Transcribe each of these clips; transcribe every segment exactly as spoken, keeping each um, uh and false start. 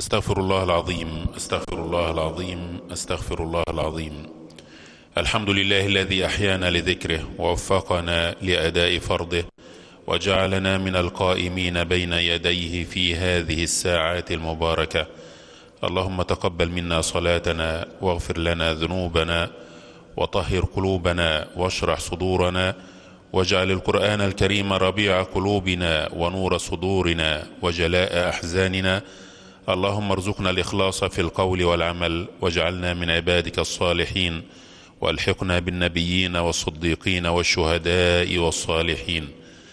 استغفر الله العظيم استغفر الله العظيم استغفر الله العظيم. الحمد لله الذي أحيانا لذكره ووفقنا لأداء فرضه وجعلنا من القائمين بين يديه في هذه الساعات المباركة. اللهم تقبل منا صلاتنا واغفر لنا ذنوبنا وطهر قلوبنا واشرح صدورنا، واجعل القرآن الكريم ربيع قلوبنا ونور صدورنا وجلاء أحزاننا. اللهم ارزقنا الإخلاص في القول والعمل، واجعلنا من عبادك الصالحين، والحقنا بالنبيين والصديقين والشهداء والصالحين.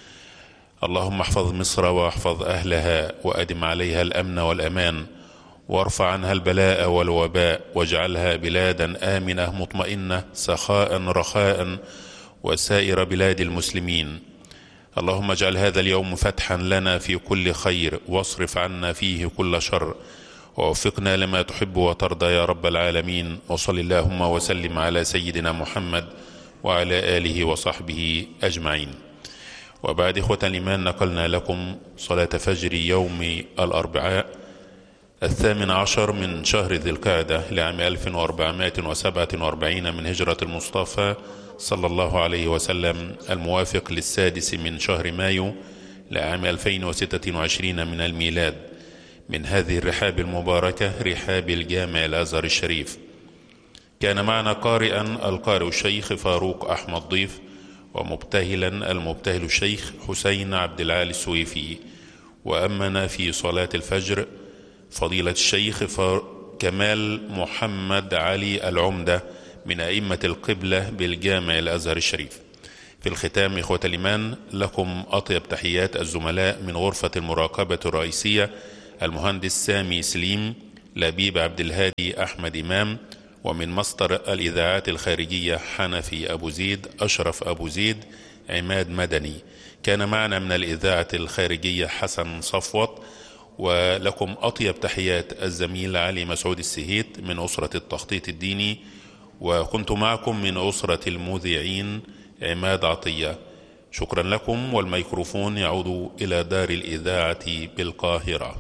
اللهم احفظ مصر واحفظ أهلها وأدم عليها الأمن والأمان، وارفع عنها البلاء والوباء، واجعلها بلادا آمنة مطمئنة سخاء رخاء وسائر بلاد المسلمين. اللهم اجعل هذا اليوم فتحا لنا في كل خير، واصرف عنا فيه كل شر، ووفقنا لما تحب وترضى يا رب العالمين. وصل اللهم وسلم على سيدنا محمد وعلى آله وصحبه أجمعين. وبعد إخوة الإيمان، نقلنا لكم صلاة فجر يوم الأربعاء الثامن عشر من شهر ذي القعدة لعام ألف وأربعمائة وسبعة وأربعين من هجرة المصطفى صلى الله عليه وسلم، الموافق للسادس من شهر مايو لعام ألفين وستة وعشرين من الميلاد، من هذه الرحاب المباركة، رحاب الجامع الأزهر الشريف. كان معنا قارئا القارئ الشيخ فاروق أحمد ضيف، ومبتهلا المبتهل الشيخ حسين عبد العالي السويفي. وأمنا في صلاة الفجر فضيلة الشيخ كمال محمد علي العمدة من أئمة القبلة بالجامع الأزهر الشريف. في الختام إخوة الإيمان، لكم أطيب تحيات الزملاء من غرفة المراقبة الرئيسية، المهندس سامي سليم، لبيب عبد الهادي أحمد إمام، ومن مصدر الإذاعات الخارجية حنفي أبو زيد، أشرف أبو زيد، عماد مدني. كان معنا من الإذاعة الخارجية حسن صفوت. ولكم أطيب تحيات الزميل علي مسعود السهيت من أسرة التخطيط الديني. وكنت معكم من أسرة المذيعين عماد عطية. شكرا لكم، والميكروفون يعود إلى دار الإذاعة بالقاهرة.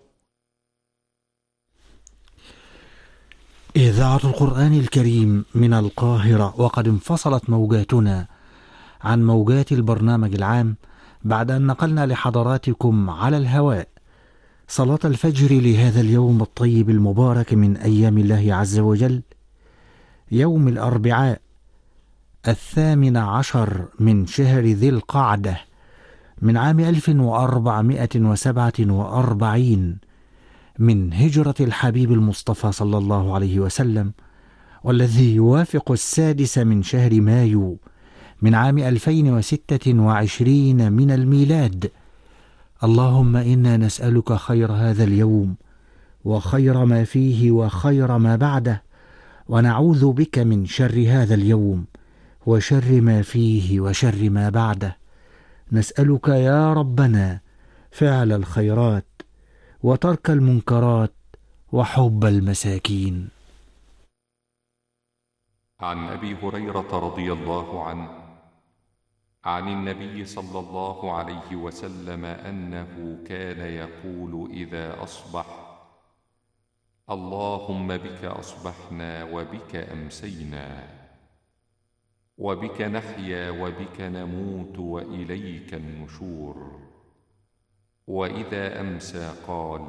إذاعة القرآن الكريم من القاهرة. وقد انفصلت موجاتنا عن موجات البرنامج العام بعد أن نقلنا لحضراتكم على الهواء صلاة الفجر لهذا اليوم الطيب المبارك من أيام الله عز وجل، يوم الأربعاء الثامن عشر من شهر ذي القعدة من عام ألف وأربعمائة وسبعة وأربعين من هجرة الحبيب المصطفى صلى الله عليه وسلم، والذي يوافق السادس من شهر مايو من عام ألفين وستة وعشرين من الميلاد. اللهم إنا نسألك خير هذا اليوم وخير ما فيه وخير ما بعده، ونعوذ بك من شر هذا اليوم وشر ما فيه وشر ما بعده. نسألك يا ربنا فعل الخيرات وترك المنكرات وحب المساكين. عن أبي هريرة رضي الله عنه عن النبي صلى الله عليه وسلم أنه كان يقول إذا أصبح: اللهم بك أصبحنا وبك أمسينا، وبك نحيا وبك نموت وإليك النشور. وإذا أمسى قال: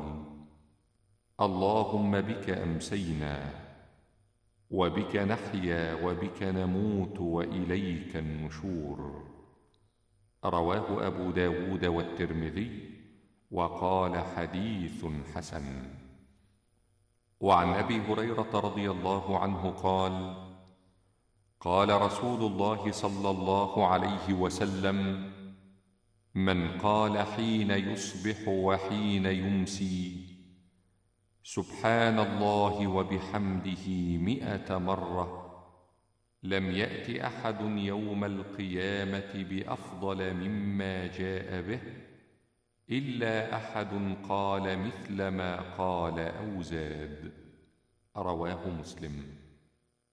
اللهم بك أمسينا، وبك نحيا وبك نموت وإليك النشور. رواه أبو داود والترمذي، وقال حديث حسن. وعن أبي هريرة رضي الله عنه قال: قال رسول الله صلى الله عليه وسلم: من قال حين يصبح وحين يمسي سبحان الله وبحمده مئة مرة، لم يأت أحد يوم القيامة بأفضل مما جاء به إلا أحد قال مثل ما قال أو زاد. رواه مسلم.